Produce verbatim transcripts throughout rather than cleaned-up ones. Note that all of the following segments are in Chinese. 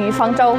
于方舟。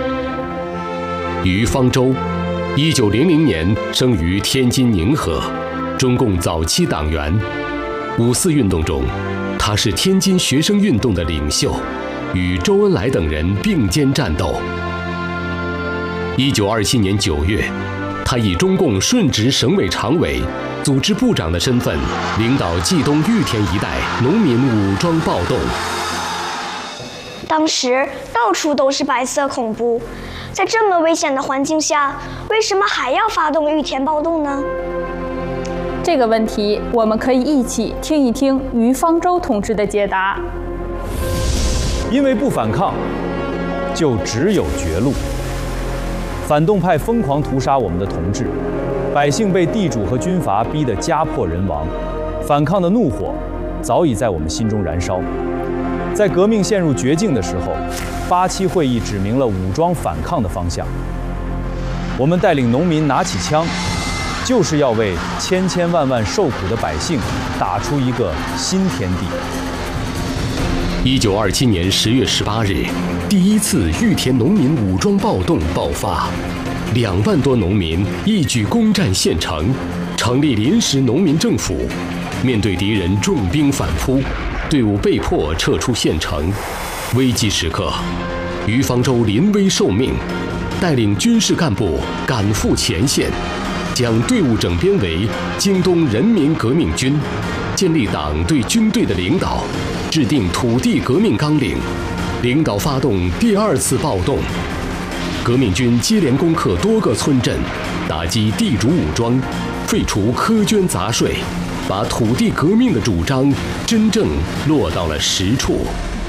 于方舟，一九零零年生于天津宁河，中共早期党员。五四运动中，他是天津学生运动的领袖，与周恩来等人并肩战斗。一九二七年九月，他以中共顺直省委常委、组织部长的身份，领导冀东玉田一带农民武装暴动。 当时到处都是白色恐怖，在这么危险的环境下，为什么还要发动玉田暴动呢？ 这个问题，我们可以一起听一听于方舟同志的解答。 因为不反抗，就只有绝路。反动派疯狂屠杀我们的同志，百姓被地主和军阀逼得家破人亡，反抗的怒火早已在我们心中燃烧。在革命陷入绝境的时候，八七会议指明了武装反抗的方向。我们带领农民拿起枪，就是要为千千万万受苦的百姓打出一个新天地。 一九二七年十月十八日，第一次玉田农民武装暴动爆发，两万多农民一举攻占县城，成立临时农民政府。面对敌人重兵反扑，队伍被迫撤出县城。危急时刻，于方舟临危受命，带领军事干部赶赴前线，将队伍整编为京东人民革命军，建立党对军队的领导，制定土地革命纲领，领导发动第二次暴动。革命军接连攻克多个村镇，打击地主武装，废除苛捐杂税，把土地革命的主张真正落到了实处。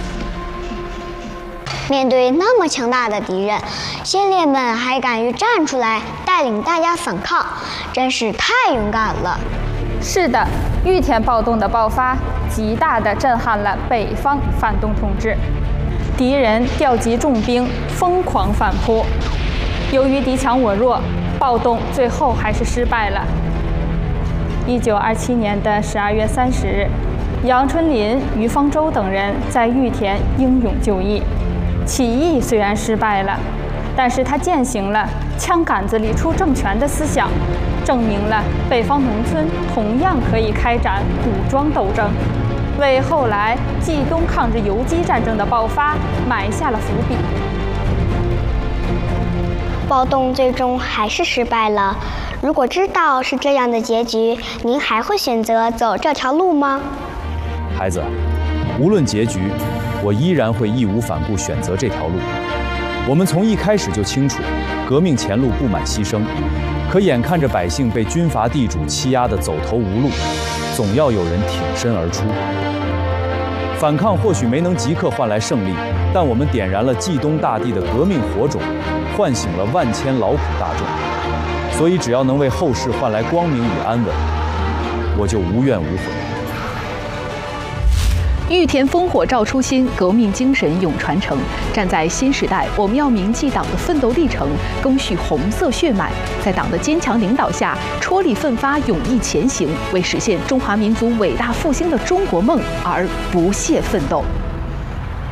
面对那么强大的敌人，先烈们还敢于站出来带领大家反抗，真是太勇敢了。 是的，玉田暴动的爆发极大地震撼了北方反动同志，敌人调集重兵，疯狂反扑。由于敌强我弱，暴动最后还是失败了。一九二七年的十二月三十日，杨春林、于方舟等人在玉田英勇就义。起义虽然失败了，但是他践行了枪杆子里出政权的思想，证明了北方农村同样可以开展武装斗争，为后来冀东抗日游击战争的爆发埋下了伏笔。 暴动最终还是失败了。如果知道是这样的结局，您还会选择走这条路吗？ 孩子，无论结局，我依然会义无反顾选择这条路。我们从一开始就清楚，革命前路布满牺牲，可眼看着百姓被军阀地主欺压得走投无路，总要有人挺身而出。反抗或许没能即刻换来胜利，但我们点燃了冀东大地的革命火种，唤醒了万千劳苦大众。所以只要能为后世换来光明与安稳，我就无怨无悔。 玉田烽火照初心，革命精神永传承。站在新时代，我们要铭记党的奋斗历程，赓续红色血脉，在党的坚强领导下，踔厉奋发，勇毅前行，为实现中华民族伟大复兴的中国梦而不懈奋斗。